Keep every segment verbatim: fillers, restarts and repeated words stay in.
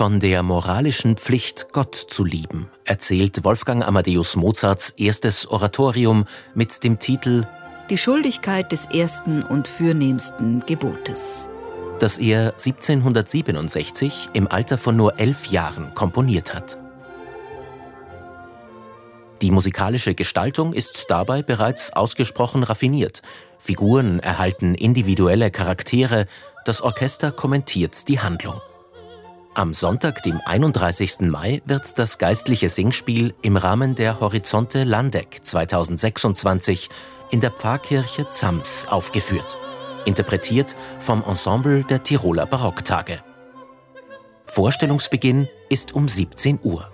Von der moralischen Pflicht, Gott zu lieben, erzählt Wolfgang Amadeus Mozarts erstes Oratorium mit dem Titel Die Schuldigkeit des ersten und fürnehmsten Gebotes, das er siebzehnhundertsiebenundsechzig im Alter von nur elf Jahren komponiert hat. Die musikalische Gestaltung ist dabei bereits ausgesprochen raffiniert. Figuren erhalten individuelle Charaktere, das Orchester kommentiert die Handlung. Am Sonntag, dem einunddreißigsten Mai, wird das geistliche Singspiel im Rahmen der Horizonte Landeck zweitausendsechsundzwanzig in der Pfarrkirche Zams aufgeführt. Interpretiert vom Ensemble der Tiroler Barocktage. Vorstellungsbeginn ist um siebzehn Uhr.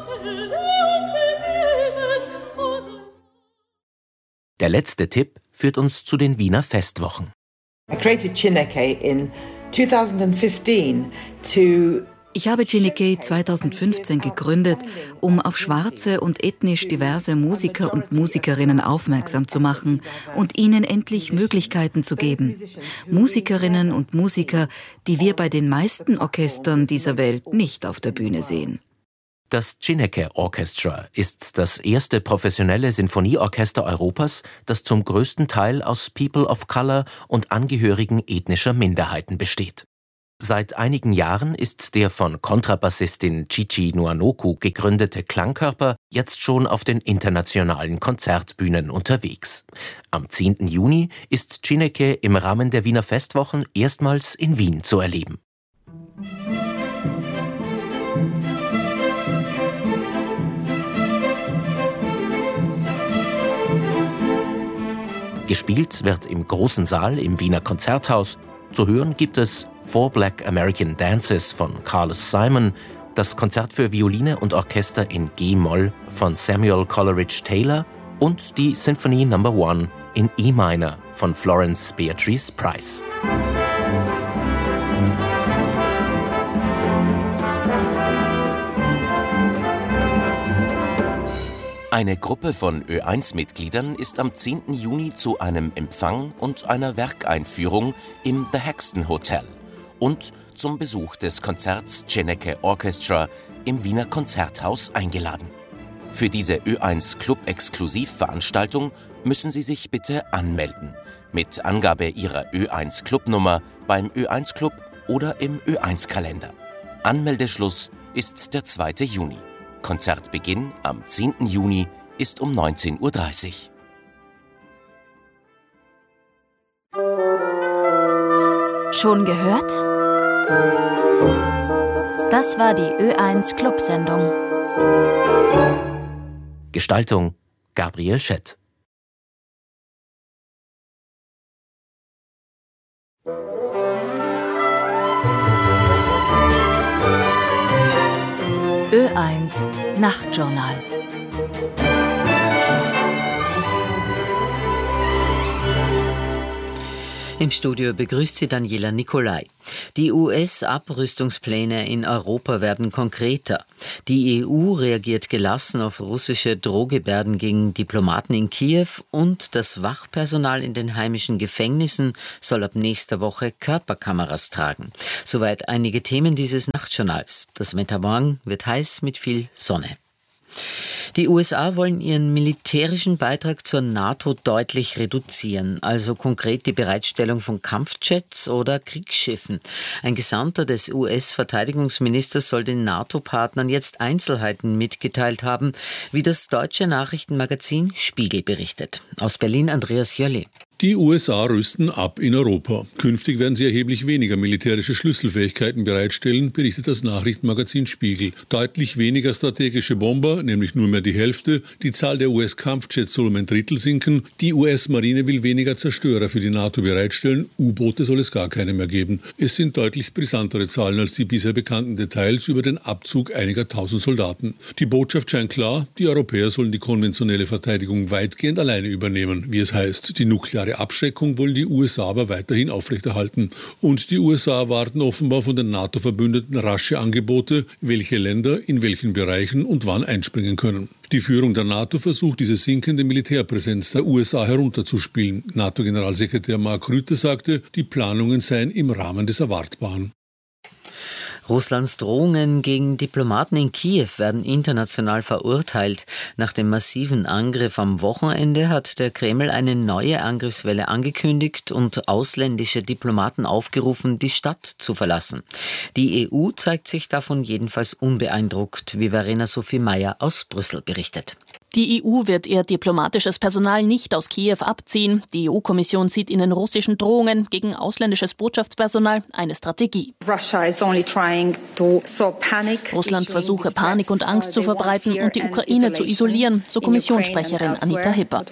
Der letzte Tipp führt uns zu den Wiener Festwochen. I created Chineke in twenty fifteen to Ich habe Chineke zweitausendfünfzehn gegründet, um auf schwarze und ethnisch diverse Musiker und Musikerinnen aufmerksam zu machen und ihnen endlich Möglichkeiten zu geben. Musikerinnen und Musiker, die wir bei den meisten Orchestern dieser Welt nicht auf der Bühne sehen. Das Chineke Orchestra ist das erste professionelle Sinfonieorchester Europas, das zum größten Teil aus People of Color und Angehörigen ethnischer Minderheiten besteht. Seit einigen Jahren ist der von Kontrabassistin Chichi Nuanoku gegründete Klangkörper jetzt schon auf den internationalen Konzertbühnen unterwegs. Am zehnten Juni ist Chineke im Rahmen der Wiener Festwochen erstmals in Wien zu erleben. Gespielt wird im großen Saal im Wiener Konzerthaus. Zu hören gibt es Four Black American Dances von Carlos Simon, das Konzert für Violine und Orchester in G-Moll von Samuel Coleridge Taylor und die Symphony Number One in E-Minor von Florence Beatrice Price. Eine Gruppe von Ö eins Mitgliedern ist am zehnten Juni zu einem Empfang und einer Werkeinführung im The Hexton Hotel und zum Besuch des Konzerts Chineke Orchestra im Wiener Konzerthaus eingeladen. Für diese Ö eins Club-Exklusivveranstaltung müssen Sie sich bitte anmelden, mit Angabe Ihrer Ö eins Clubnummer beim Ö eins Club oder im Ö eins Kalender. Anmeldeschluss ist der zweite Juni. Konzertbeginn am zehnten Juni ist um neunzehn Uhr dreißig. Schon gehört? Das war die Ö eins Club-Sendung. Gestaltung Gabriel Schett. Ö eins Nachtjournal. Im Studio begrüßt sie Daniela Nicolai. Die U S-Abrüstungspläne in Europa werden konkreter. Die E U reagiert gelassen auf russische Drohgebärden gegen Diplomaten in Kiew und das Wachpersonal in den heimischen Gefängnissen soll ab nächster Woche Körperkameras tragen. Soweit einige Themen dieses Nachtjournals. Das Wetter wird heiß mit viel Sonne. Die U S A wollen ihren militärischen Beitrag zur NATO deutlich reduzieren, also konkret die Bereitstellung von Kampfjets oder Kriegsschiffen. Ein Gesandter des U S-Verteidigungsministers soll den NATO-Partnern jetzt Einzelheiten mitgeteilt haben, wie das deutsche Nachrichtenmagazin Spiegel berichtet. Aus Berlin Andreas Jölle. Die U S A rüsten ab in Europa. Künftig werden sie erheblich weniger militärische Schlüsselfähigkeiten bereitstellen, berichtet das Nachrichtenmagazin Spiegel. Deutlich weniger strategische Bomber, nämlich nur mehr die Hälfte. Die Zahl der U S-Kampfjets soll um ein Drittel sinken. Die U S-Marine will weniger Zerstörer für die NATO bereitstellen. U-Boote soll es gar keine mehr geben. Es sind deutlich brisantere Zahlen als die bisher bekannten Details über den Abzug einiger tausend Soldaten. Die Botschaft scheint klar, die Europäer sollen die konventionelle Verteidigung weitgehend alleine übernehmen, wie es heißt. Die nukleare Abschreckung wollen die U S A aber weiterhin aufrechterhalten. Und die U S A erwarten offenbar von den NATO-Verbündeten rasche Angebote, welche Länder in welchen Bereichen und wann einspringen können. Die Führung der NATO versucht, diese sinkende Militärpräsenz der U S A herunterzuspielen. NATO-Generalsekretär Mark Rutte sagte, die Planungen seien im Rahmen des Erwartbaren. Russlands Drohungen gegen Diplomaten in Kiew werden international verurteilt. Nach dem massiven Angriff am Wochenende hat der Kreml eine neue Angriffswelle angekündigt und ausländische Diplomaten aufgerufen, die Stadt zu verlassen. Die E U zeigt sich davon jedenfalls unbeeindruckt, wie Verena Sophie Meyer aus Brüssel berichtet. Die E U wird ihr diplomatisches Personal nicht aus Kiew abziehen. Die E U-Kommission sieht in den russischen Drohungen gegen ausländisches Botschaftspersonal eine Strategie. Russland versuche Panik und Angst zu verbreiten und die Ukraine zu isolieren, so Kommissionssprecherin Anita Hipper.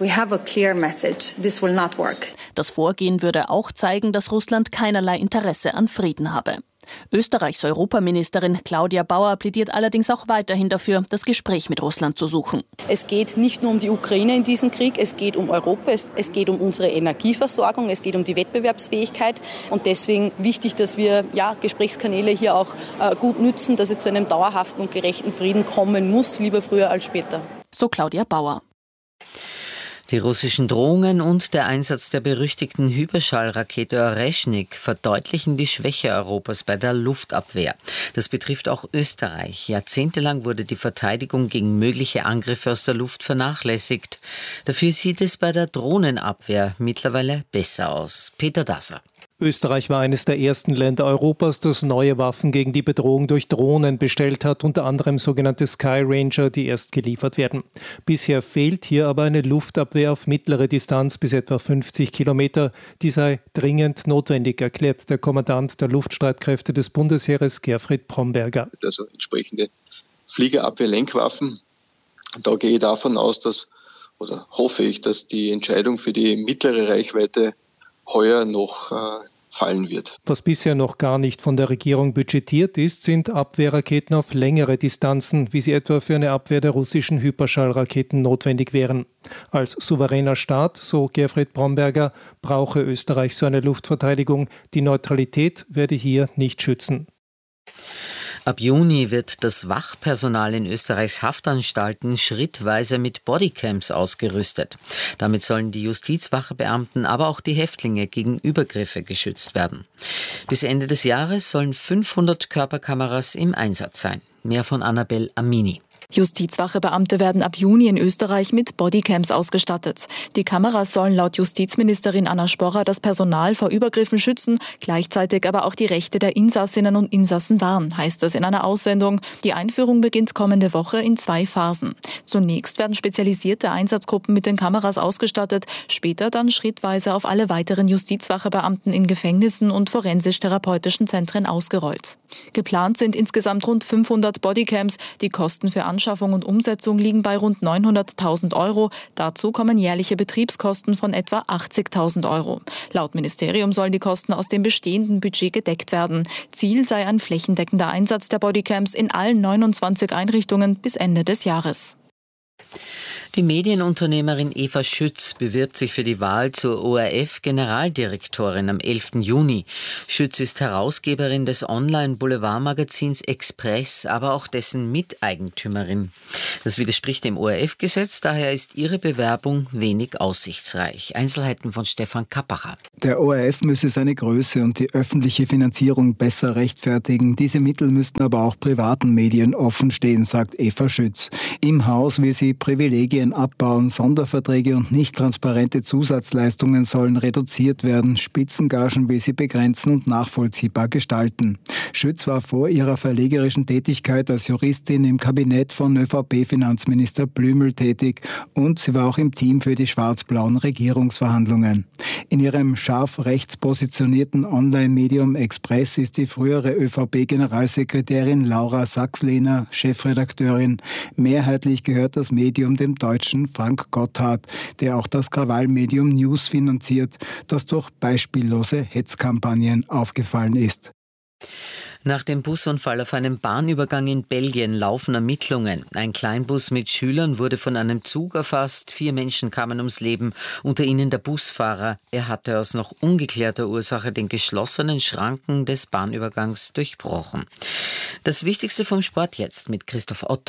Das Vorgehen würde auch zeigen, dass Russland keinerlei Interesse an Frieden habe. Österreichs Europaministerin Claudia Bauer plädiert allerdings auch weiterhin dafür, das Gespräch mit Russland zu suchen. Es geht nicht nur um die Ukraine in diesem Krieg, es geht um Europa, es, es geht um unsere Energieversorgung, es geht um die Wettbewerbsfähigkeit und deswegen wichtig, dass wir ja, Gesprächskanäle hier auch äh, gut nützen, dass es zu einem dauerhaften und gerechten Frieden kommen muss, lieber früher als später. So Claudia Bauer. Die russischen Drohungen und der Einsatz der berüchtigten Hyperschallrakete Oreschnik verdeutlichen die Schwäche Europas bei der Luftabwehr. Das betrifft auch Österreich. Jahrzehntelang wurde die Verteidigung gegen mögliche Angriffe aus der Luft vernachlässigt. Dafür sieht es bei der Drohnenabwehr mittlerweile besser aus. Peter Dasser. Österreich war eines der ersten Länder Europas, das neue Waffen gegen die Bedrohung durch Drohnen bestellt hat, unter anderem sogenannte Sky Ranger, die erst geliefert werden. Bisher fehlt hier aber eine Luftabwehr auf mittlere Distanz bis etwa fünfzig Kilometer. Die sei dringend notwendig, erklärt der Kommandant der Luftstreitkräfte des Bundesheeres, Gerfried Bromberger. Also entsprechende Fliegerabwehr-Lenkwaffen. Da gehe ich davon aus, dass, oder hoffe ich, dass die Entscheidung für die mittlere Reichweite heuer noch äh, fallen wird. Was bisher noch gar nicht von der Regierung budgetiert ist, sind Abwehrraketen auf längere Distanzen, wie sie etwa für eine Abwehr der russischen Hyperschallraketen notwendig wären. Als souveräner Staat, so Gerfried Bromberger, brauche Österreich so eine Luftverteidigung. Die Neutralität werde hier nicht schützen. Ab Juni wird das Wachpersonal in Österreichs Haftanstalten schrittweise mit Bodycams ausgerüstet. Damit sollen die Justizwachebeamten, aber auch die Häftlinge gegen Übergriffe geschützt werden. Bis Ende des Jahres sollen fünfhundert Körperkameras im Einsatz sein. Mehr von Annabel Amini. Justizwachebeamte werden ab Juni in Österreich mit Bodycams ausgestattet. Die Kameras sollen laut Justizministerin Anna Sporrer das Personal vor Übergriffen schützen, gleichzeitig aber auch die Rechte der Insassinnen und Insassen wahren, heißt es in einer Aussendung. Die Einführung beginnt kommende Woche in zwei Phasen. Zunächst werden spezialisierte Einsatzgruppen mit den Kameras ausgestattet, später dann schrittweise auf alle weiteren Justizwachebeamten in Gefängnissen und forensisch-therapeutischen Zentren ausgerollt. Geplant sind insgesamt rund fünfhundert Bodycams. Die Kosten für Anschaffung und Umsetzung liegen bei rund neunhunderttausend Euro. Dazu kommen jährliche Betriebskosten von etwa achtzigtausend Euro. Laut Ministerium sollen die Kosten aus dem bestehenden Budget gedeckt werden. Ziel sei ein flächendeckender Einsatz der Bodycams in allen neunundzwanzig Einrichtungen bis Ende des Jahres. Die Medienunternehmerin Eva Schütz bewirbt sich für die Wahl zur O R F-Generaldirektorin am elften Juni. Schütz ist Herausgeberin des Online-Boulevardmagazins Express, aber auch dessen Miteigentümerin. Das widerspricht dem O R F-Gesetz, daher ist ihre Bewerbung wenig aussichtsreich. Einzelheiten von Stefan Kappacher. Der O R F müsse seine Größe und die öffentliche Finanzierung besser rechtfertigen. Diese Mittel müssten aber auch privaten Medien offen stehen, sagt Eva Schütz. Im Haus will sie Privilegien abbauen, Sonderverträge und nicht transparente Zusatzleistungen sollen reduziert werden, Spitzengagen will sie begrenzen und nachvollziehbar gestalten. Schütz war vor ihrer verlegerischen Tätigkeit als Juristin im Kabinett von ÖVP-Finanzminister Blümel tätig und sie war auch im Team für die schwarz-blauen Regierungsverhandlungen. In ihrem scharf rechts positionierten Online-Medium Express ist die frühere ÖVP-Generalsekretärin Laura Sachs-Lehner Chefredakteurin. Mehrheitlich gehört das Medium dem Deutschen Frank Gotthard, der auch das Krawallmedium News finanziert, das durch beispiellose Hetzkampagnen aufgefallen ist. Nach dem Busunfall auf einem Bahnübergang in Belgien laufen Ermittlungen. Ein Kleinbus mit Schülern wurde von einem Zug erfasst. Vier Menschen kamen ums Leben, unter ihnen der Busfahrer. Er hatte aus noch ungeklärter Ursache den geschlossenen Schranken des Bahnübergangs durchbrochen. Das Wichtigste vom Sport jetzt mit Christoph Ott.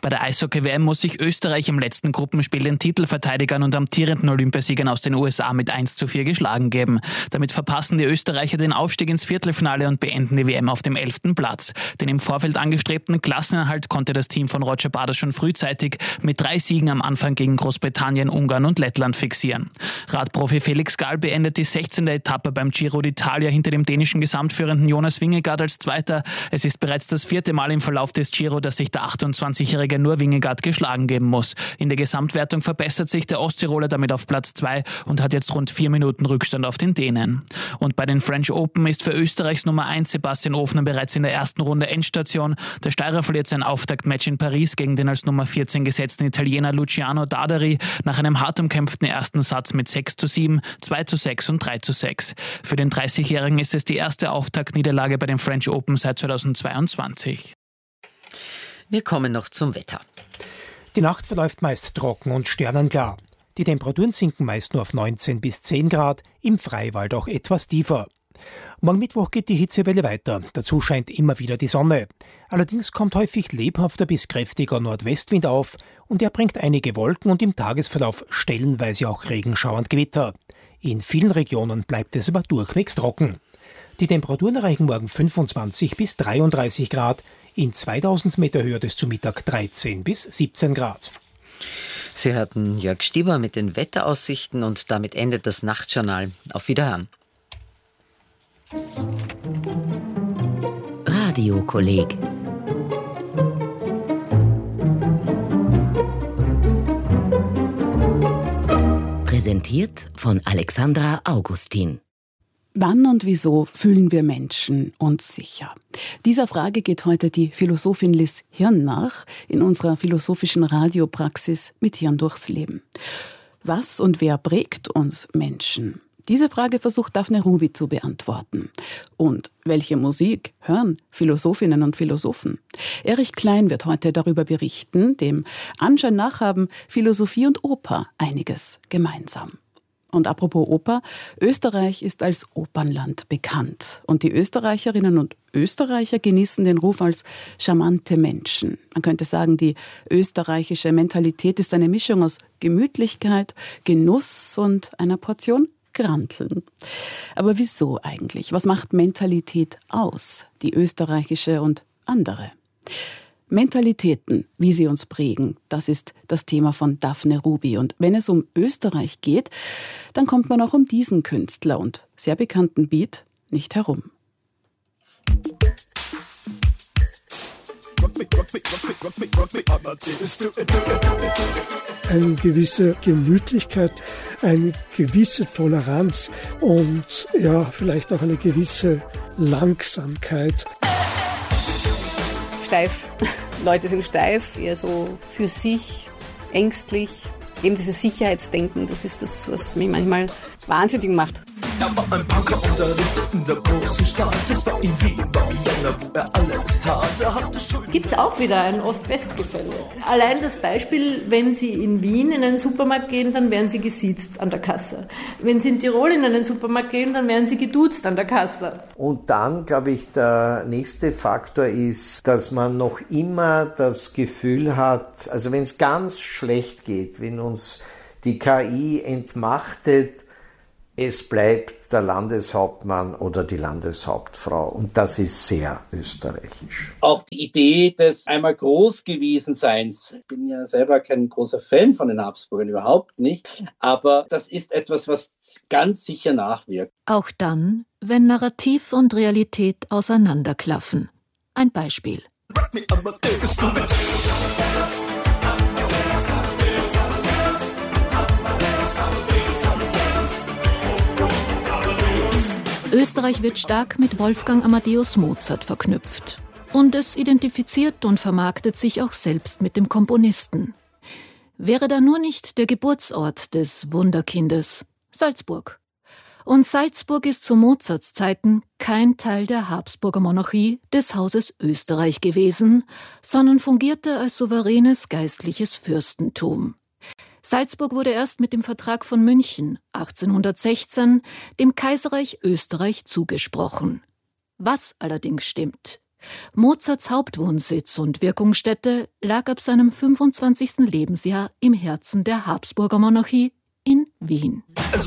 Bei der Eishockey-W M muss sich Österreich im letzten Gruppenspiel den Titelverteidigern und amtierenden Olympiasiegern aus den U S A mit eins zu vier geschlagen geben. Damit verpassen die Österreicher den Aufstieg ins Viertelfinale und beenden die W M auf dem elften Platz. Den im Vorfeld angestrebten Klassenerhalt konnte das Team von Roger Bader schon frühzeitig mit drei Siegen am Anfang gegen Großbritannien, Ungarn und Lettland fixieren. Radprofi Felix Gall beendet die sechzehnte Etappe beim Giro d'Italia hinter dem dänischen Gesamtführenden Jonas Vingegaard als Zweiter. Es ist bereits das vierte Mal im Verlauf des Giro, dass sich der achtundzwanzigjährige nur Vingegaard geschlagen geben muss. In der Gesamtwertung verbessert sich der Osttiroler damit auf Platz zwei und hat jetzt rund vier Minuten Rückstand auf den Dänen. Und bei den French Open ist für Österreichs Nummer eins Sebastian Ofner bereits in der ersten Runde Endstation. Der Steirer verliert sein Auftaktmatch in Paris gegen den als Nummer vierzehn gesetzten Italiener Luciano Dadari nach einem hart umkämpften ersten Satz mit sechs zu sieben, zwei zu sechs und drei zu sechs. Für den dreißigjährigen ist es die erste Auftaktniederlage bei den French Open seit zweitausendzweiundzwanzig. Wir kommen noch zum Wetter. Die Nacht verläuft meist trocken und sternenklar. Die Temperaturen sinken meist nur auf neunzehn bis zehn Grad, im Freiwald auch etwas tiefer. Morgen Mittwoch geht die Hitzewelle weiter. Dazu scheint immer wieder die Sonne. Allerdings kommt häufig lebhafter bis kräftiger Nordwestwind auf und er bringt einige Wolken und im Tagesverlauf stellenweise auch Regenschauer und Gewitter. In vielen Regionen bleibt es aber durchwegs trocken. Die Temperaturen erreichen morgen fünfundzwanzig bis dreiunddreißig Grad. In zweitausend Meter Höhe ist zu Mittag dreizehn bis siebzehn Grad. Sie hörten Jörg Stieber mit den Wetteraussichten und damit endet das Nachtjournal. Auf Wiederhören. Radiokolleg. Präsentiert von Alexandra Augustin. Wann und wieso fühlen wir Menschen uns sicher? Dieser Frage geht heute die Philosophin Liz Hirn nach in unserer philosophischen Radiopraxis mit Hirn durchs Leben. Was und wer prägt uns Menschen? Diese Frage versucht Daphne Ruby zu beantworten. Und welche Musik hören Philosophinnen und Philosophen? Erich Klein wird heute darüber berichten. Dem Anschein nach haben Philosophie und Oper einiges gemeinsam. Und apropos Oper, Österreich ist als Opernland bekannt. Und die Österreicherinnen und Österreicher genießen den Ruf als charmante Menschen. Man könnte sagen, die österreichische Mentalität ist eine Mischung aus Gemütlichkeit, Genuss und einer Portion Granteln. Aber wieso eigentlich? Was macht Mentalität aus, die österreichische und andere? Mentalitäten, wie sie uns prägen, das ist das Thema von Daphne Ruby. Und wenn es um Österreich geht, dann kommt man auch um diesen Künstler und sehr bekannten Beat nicht herum. Eine gewisse Gemütlichkeit, eine gewisse Toleranz und ja, vielleicht auch eine gewisse Langsamkeit. Steif. Leute sind steif, eher so für sich, ängstlich. Eben dieses Sicherheitsdenken, das ist das, was mich manchmal wahnsinnig macht. Er war ein Punker unterrichtet in der großen Stadt. Es war in Wien, war Vienna, wo er alles tat. Er hatte Schuld. Gibt es auch wieder ein Ost-West-Gefälle. Allein das Beispiel, wenn Sie in Wien in einen Supermarkt gehen, dann werden Sie gesiezt an der Kasse. Wenn Sie in Tirol in einen Supermarkt gehen, dann werden Sie geduzt an der Kasse. Und dann, glaube ich, der nächste Faktor ist, dass man noch immer das Gefühl hat, also wenn es ganz schlecht geht, wenn uns die K I entmachtet, es bleibt der Landeshauptmann oder die Landeshauptfrau. Und das ist sehr österreichisch. Auch die Idee des einmal groß gewesen Seins. Ich bin ja selber kein großer Fan von den Habsburgern, überhaupt nicht. Aber das ist etwas, was ganz sicher nachwirkt. Auch dann, wenn Narrativ und Realität auseinanderklaffen. Ein Beispiel. Österreich wird stark mit Wolfgang Amadeus Mozart verknüpft. Und es identifiziert und vermarktet sich auch selbst mit dem Komponisten. Wäre da nur nicht der Geburtsort des Wunderkindes, Salzburg. Und Salzburg ist zu Mozarts Zeiten kein Teil der Habsburger Monarchie des Hauses Österreich gewesen, sondern fungierte als souveränes geistliches Fürstentum. Salzburg wurde erst mit dem Vertrag von München achtzehnhundertsechzehn dem Kaiserreich Österreich zugesprochen. Was allerdings stimmt: Mozarts Hauptwohnsitz und Wirkungsstätte lag ab seinem fünfundzwanzigsten Lebensjahr im Herzen der Habsburger Monarchie in Wien.